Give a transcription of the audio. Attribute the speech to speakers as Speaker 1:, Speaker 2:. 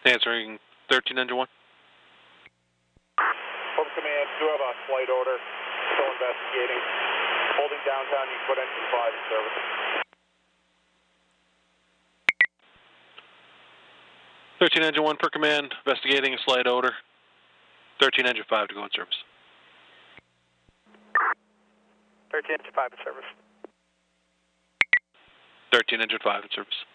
Speaker 1: Answering 13 engine 1.
Speaker 2: Home Command, do have a flight order. Still investigating. Holding downtown, you can put engine 5 in service.
Speaker 1: 13 engine 1 per command, investigating a slight odor. 13 engine 5 to go in service.
Speaker 3: 13 engine 5 in service.
Speaker 1: 13 engine 5 in service.